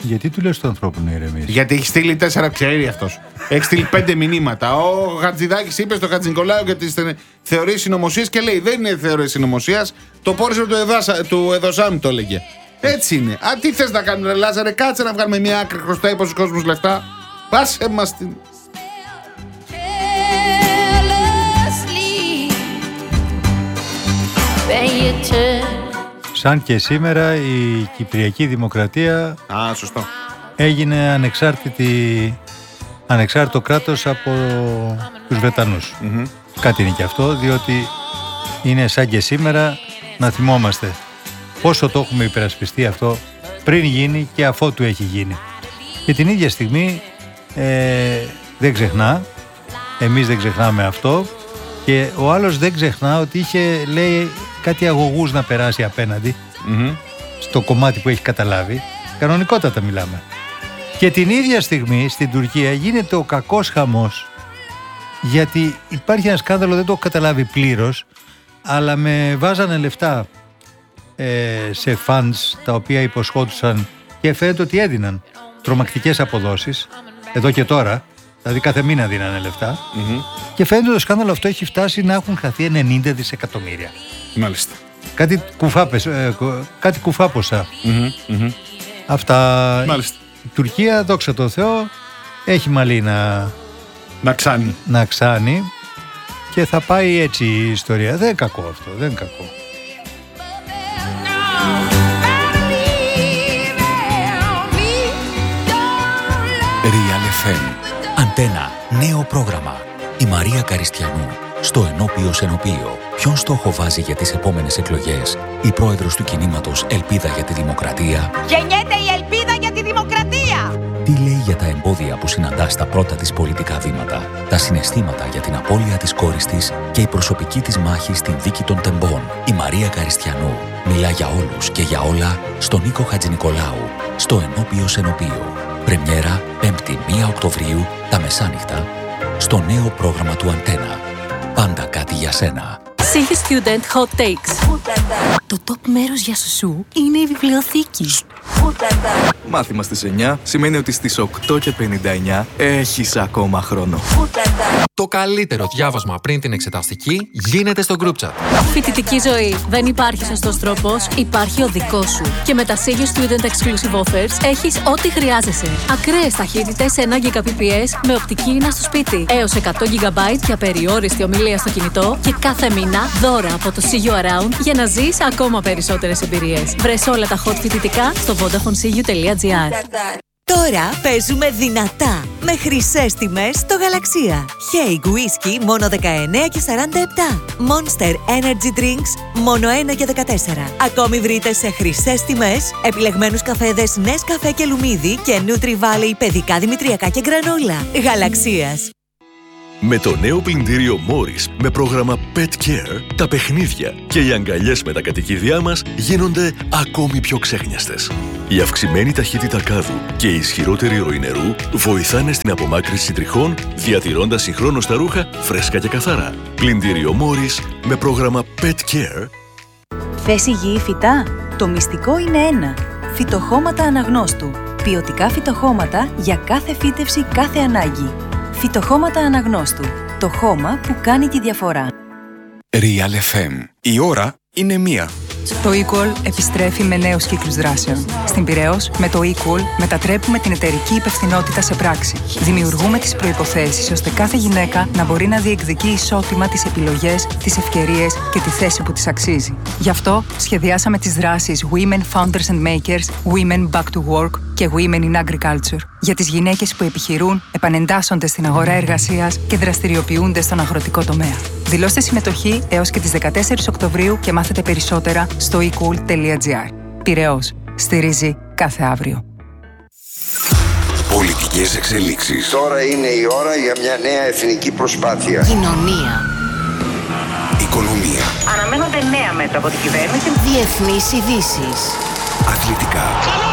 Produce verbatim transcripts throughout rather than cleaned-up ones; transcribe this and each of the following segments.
Γιατί του λες του ανθρώπου να ηρεμήσει? Γιατί έχει στείλει τέσσερα, ξέρει αυτός. Έχει στείλει πέντε μηνύματα. Ο Χατζηδάκης είπε στο Χατζηνικολάου για τις θεωρίες συνωμοσίας και λέει: δεν είναι θεωρίες συνωμοσίας. Το πόρισμα του, Εδάσα, του Εδωσάμι το έλεγε. Έτσι είναι. Α, τι θες να κάνουμε, Λάζαρε, κάτσε να βγάλουμε μια άκρη, χρωστάει πόσους κόσμους λεφτά. Πάσε μας την. Σαν και σήμερα η Κυπριακή Δημοκρατία Α, σωστό. έγινε ανεξάρτητη, ανεξάρτητο κράτος από τους Βρετανούς. Mm-hmm. Κάτι είναι και αυτό, διότι είναι σαν και σήμερα να θυμόμαστε πόσο το έχουμε υπερασπιστεί αυτό πριν γίνει και αφότου έχει γίνει. Και την ίδια στιγμή ε, δεν ξεχνά, εμείς δεν ξεχνάμε αυτό, και ο άλλος δεν ξεχνά ότι είχε, λέει, κάτι αγωγούς να περάσει απέναντι mm-hmm. στο κομμάτι που έχει καταλάβει. Κανονικότατα μιλάμε. Και την ίδια στιγμή στην Τουρκία γίνεται ο κακός χαμός, γιατί υπάρχει ένα σκάνδαλο, δεν το έχω καταλάβει πλήρως, αλλά με βάζανε λεφτά ε, σε funds τα οποία υποσχόντουσαν και φαίνεται ότι έδιναν τρομακτικές αποδόσεις εδώ και τώρα, δηλαδή κάθε μήνα δίνανε λεφτά mm-hmm. και φαίνεται ότι το σκάνδαλο αυτό έχει φτάσει να έχουν χαθεί ενενήντα δισεκατομμύρια. Μάλιστα. Κάτι κουφά, ε, κάτι κουφά ποσά. Mm-hmm. Mm-hmm. Αυτά. Μάλιστα. Η Τουρκία, δόξα τω Θεώ, έχει μαλλί να, να ξάνει. να ξάνει και θα πάει έτσι η ιστορία. Δεν είναι κακό αυτό, δεν είναι κακό. Real εφ εμ. Αντένα. Νέο πρόγραμμα. Η Μαρία Καριστιανού. Στο ενώπιο Σενωπείο. Ποιον στόχο βάζει για τις επόμενες εκλογές η πρόεδρος του κινήματος Ελπίδα για τη Δημοκρατία? Γεννιέται η ελπίδα για τη δημοκρατία! Τι λέει για τα εμπόδια που συναντά στα πρώτα της πολιτικά βήματα, τα συναισθήματα για την απώλεια της κόρης της και η προσωπική της μάχη στην δίκη των τεμπών? Η Μαρία Καριστιανού μιλά για όλους και για όλα στον Νίκο Χατζηνικολάου, στο ενώπιο Σενωπείο. Πρεμιέρα πέμπτη πρώτη Οκτωβρίου τα μεσάνυχτα στο νέο πρόγραμμα του Αντένα. Πάντα κάτι για σένα. Σίγη Student Hot Takes. Το top μέρος για σουσού είναι η βιβλιοθήκη. Μάθημα στις εννιά σημαίνει ότι στις οκτώ και πενήντα εννιά έχεις ακόμα χρόνο. Το καλύτερο διάβασμα πριν την εξεταστική γίνεται στο group chat. Φοιτητική ζωή. Δεν υπάρχει σωστός τρόπος, υπάρχει ο δικός σου. Και με τα Σίγη Student Exclusive Offers έχεις ό,τι χρειάζεσαι. Ακραίες ταχύτητες ένα Gbps με οπτική ίνα στο σπίτι. Έως εκατό τζι μπι για περιόριστη ομιλία στο κινητό και κάθε μήνα δώρα από το See You Around για να ζεις ακόμα περισσότερες εμπειρίες. Βρες όλα τα hot φοιτητικά στο vodafone c u τελεία g r. Τώρα παίζουμε δυνατά με χρυσές τιμές στο Γαλαξία. Haig Whisky μόνο δεκαεννέα και σαράντα επτά. Monster Energy Drinks μόνο ένα και δεκατέσσερα. Ακόμη βρείτε σε χρυσές τιμές επιλεγμένους καφέδες Nescafé και Λουμίδι και Nutri Valley παιδικά δημητριακά και γκρανόλα. Γαλαξίας. Με το νέο πλυντήριο Morris με πρόγραμμα Pet Care, τα παιχνίδια και οι αγκαλιές με τα κατοικίδια μας γίνονται ακόμη πιο ξέχνιαστες. Η αυξημένη ταχύτητα κάδου και η ισχυρότερη ροή νερού βοηθάνε στην απομάκρυνση τριχών, διατηρώντας συγχρόνως τα ρούχα φρέσκα και καθαρά. Πλυντήριο Morris με πρόγραμμα Pet Care. Θες υγιή φυτά? Το μυστικό είναι ένα. Φυτοχώματα αναγνώστου. Ποιοτικά φυτοχώματα για κάθε φύτευση, κάθε ανάγκη. Φυτοχώματα αναγνώστου. Το χώμα που κάνει τη διαφορά. Real εφ εμ. Η ώρα είναι μία. Το Equal επιστρέφει με νέους κύκλους δράσεων. Στην Πειραιώς, με το Equal μετατρέπουμε την εταιρική υπευθυνότητα σε πράξη. Δημιουργούμε τις προϋποθέσεις ώστε κάθε γυναίκα να μπορεί να διεκδικεί ισότιμα τις επιλογές, τις ευκαιρίες και τη θέση που της αξίζει. Γι' αυτό σχεδιάσαμε τις δράσεις Women Founders and Makers, Women Back to Work και Women in Agriculture για τις γυναίκες που επιχειρούν, επανεντάσσονται στην αγορά εργασίας και δραστηριοποιούνται στον αγροτικό τομέα. Δηλώστε συμμετοχή έως και τις δεκατέσσερις Οκτωβρίου και μάθετε περισσότερα στο e cool τελεία g r. Πειραιώς. Στηρίζει κάθε αύριο. Πολιτικές εξελίξεις. Τώρα είναι η ώρα για μια νέα εθνική προσπάθεια. Κοινωνία. Οικονομία. Αναμένονται νέα μέτρα από την κυβέρνηση. Διεθνείς ειδήσεις. Αθλητικά.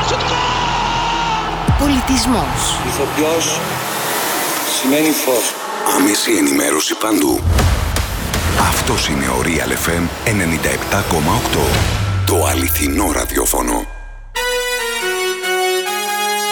Πολιτισμός. Ηθοποιός σημαίνει φως. Άμεση ενημέρωση παντού. Αυτός είναι ο Real εφ εμ ενενήντα επτά κόμμα οκτώ. Το αληθινό ραδιόφωνο.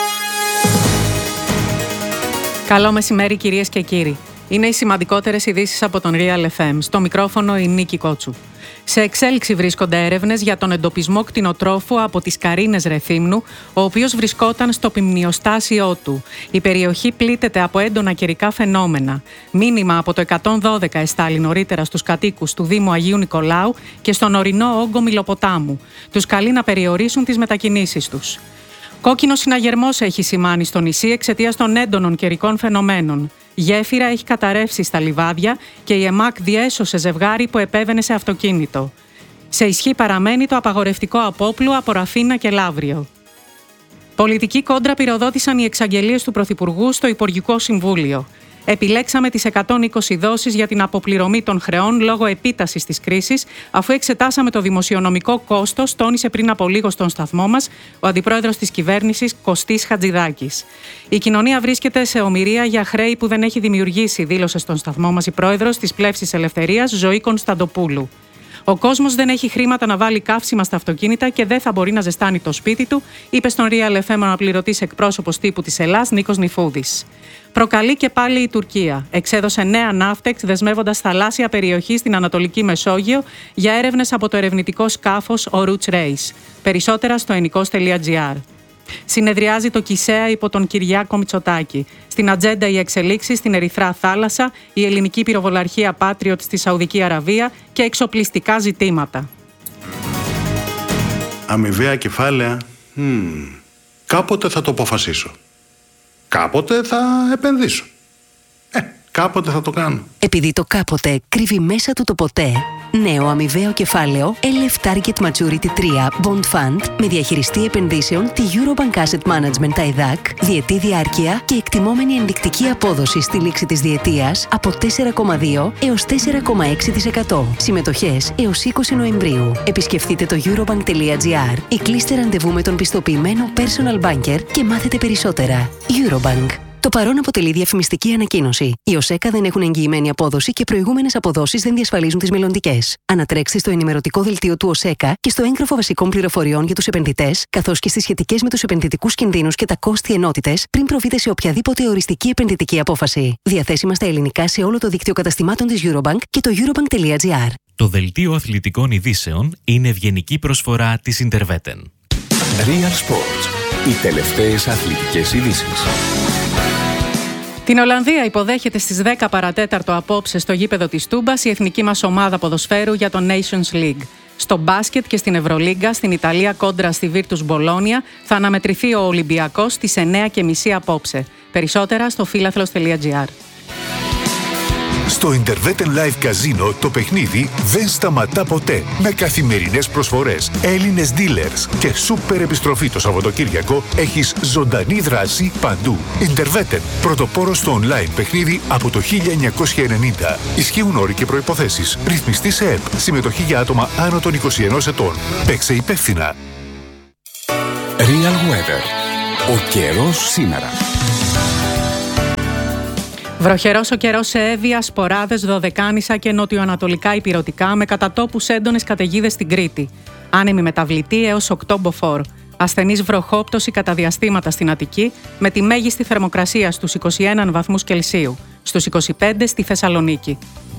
Καλό μεσημέρι, κυρίες και κύριοι. Είναι οι σημαντικότερες ειδήσεις από τον Real εφ εμ. Στο μικρόφωνο η Νίκη Κότσου. Σε εξέλιξη βρίσκονται έρευνες για τον εντοπισμό κτηνοτρόφου από τις Καρίνες Ρεθύμνου, ο οποίος βρισκόταν στο ποιμνιοστάσιό του. Η περιοχή πλήττεται από έντονα καιρικά φαινόμενα. Μήνυμα από το εκατόν δώδεκα εστάλει νωρίτερα στους κατοίκους του Δήμου Αγίου Νικολάου και στον ορεινό όγκο Μιλοποτάμου. Τους καλεί να περιορίσουν τις μετακινήσεις τους. Κόκκινο συναγερμός έχει σημάνει στο νησί εξαιτίας των έντονων καιρικών φαινομένων. Γέφυρα έχει καταρρεύσει στα λιβάδια και η ΕΜΑΚ διέσωσε ζευγάρι που επέβαινε σε αυτοκίνητο. Σε ισχύ παραμένει το απαγορευτικό απόπλου από Ραφίνα και Λαύριο. Πολιτική κόντρα πυροδότησαν οι εξαγγελίες του Πρωθυπουργού στο Υπουργικό Συμβούλιο. Επιλέξαμε τις εκατόν είκοσι δόσεις για την αποπληρωμή των χρεών λόγω επίτασης της κρίσης, αφού εξετάσαμε το δημοσιονομικό κόστος, τόνισε πριν από λίγο στον σταθμό μας ο αντιπρόεδρος της κυβέρνησης Κωστής Χατζηδάκης. Η κοινωνία βρίσκεται σε ομηρία για χρέη που δεν έχει δημιουργήσει, δήλωσε στον σταθμό μας η πρόεδρος της Πλεύσης Ελευθερίας, Ζωή Κωνσταντοπούλου. Ο κόσμος δεν έχει χρήματα να βάλει καύσιμα στα αυτοκίνητα και δεν θα μπορεί να ζεστάνει το σπίτι του, είπε στον Real εφ εμ ο αναπληρωτής εκπρόσωπος τύπου της Ελλάς, Νίκος Νιφούδης. Προκαλεί και πάλι η Τουρκία. Εξέδωσε νέα ναύτεξ δεσμεύοντας θαλάσσια περιοχή στην Ανατολική Μεσόγειο για έρευνες από το ερευνητικό σκάφος Oruç Reis. Περισσότερα στο ενικός τελεία τζι άρ. Συνεδριάζει το ΚΙΣΕΑ υπό τον Κυριάκο Μητσοτάκη. Στην ατζέντα οι εξελίξεις στην Ερυθρά Θάλασσα, η ελληνική πυροβολαρχία Patriot στη Σαουδική Αραβία και εξοπλιστικά ζητήματα. Αμοιβαία κεφάλαια. Mm. Κάποτε θα το αποφασίσω. Κάποτε θα επενδύσω. Ε, κάποτε θα το κάνω. Επειδή το κάποτε κρύβει μέσα του το ποτέ, νέο αμοιβαίο κεφάλαιο ελ εφ Target Maturity τρία Bond Fund με διαχειριστή επενδύσεων τη Eurobank Asset Management τα ΕΔΑΚ, διετή διάρκεια και εκτιμόμενη ενδεικτική απόδοση στη λήξη της διετίας από τέσσερα κόμμα δύο έως τέσσερα κόμμα έξι τοις εκατό. Συμμετοχές έως είκοσι Νοεμβρίου. Επισκεφτείτε το eurobank τελεία τζι άρ ή κλείστε ραντεβού με τον πιστοποιημένο personal banker και μάθετε περισσότερα. Eurobank. Το παρόν αποτελεί διαφημιστική ανακοίνωση. Οι ΟΣΕΚΑ δεν έχουν εγγυημένη απόδοση και προηγούμενες αποδόσεις δεν διασφαλίζουν τις μελλοντικές. Ανατρέξτε στο ενημερωτικό δελτίο του ΟΣΕΚΑ και στο έγγραφο βασικών πληροφοριών για τους επενδυτές, καθώς και στις σχετικές με τους επενδυτικούς κινδύνους και τα κόστη ενότητες, πριν προβείτε σε οποιαδήποτε οριστική επενδυτική απόφαση. Διαθέσιμα στα ελληνικά σε όλο το δίκτυο καταστημάτων της Eurobank και το eurobank τελεία τζι άρ. Το δελτίο αθλητικών ειδήσεων είναι ευγενική προσφορά της Interveten. Real Sports. Οι τελευταίες αθλητικές ειδήσεις. Την Ολλανδία υποδέχεται στις δέκα παρατέταρτο απόψε στο γήπεδο της Τούμπας η εθνική μας ομάδα ποδοσφαίρου για το Nations League. Στο μπάσκετ και στην Ευρωλίγκα, στην Ιταλία κόντρα στη Virtus Μπολόνια, θα αναμετρηθεί ο Ολυμπιακός στις εννέα και μισή απόψε. Περισσότερα στο φίλαθλος τελεία τζι άρ. Στο Interveten Live Casino το παιχνίδι δεν σταματά ποτέ. Με καθημερινές προσφορές, Έλληνες dealers και σούπερ επιστροφή το Σαββατοκύριακο έχεις ζωντανή δράση παντού. Interveten, πρωτοπόρος στο online παιχνίδι από το χίλια εννιακόσια ενενήντα. Ισχύουν όροι και προϋποθέσεις. Ρυθμιστή σε ΕΠ. Συμμετοχή για άτομα άνω των είκοσι ενός ετών. Παίξε υπεύθυνα. Real Weather. Ο καιρός σήμερα. Βροχερός ο καιρός σε Εύβοια, Σποράδες, Δωδεκάνησα και νοτιοανατολικά ηπειρωτικά με κατά τόπους έντονες καταιγίδες στην Κρήτη. Άνεμη μεταβλητή έως οκτώ μποφόρ. Ασθενής βροχόπτωση κατά διαστήματα στην Αττική με τη μέγιστη θερμοκρασία στους είκοσι ένα βαθμούς Κελσίου, στους είκοσι πέντε στη Θεσσαλονίκη.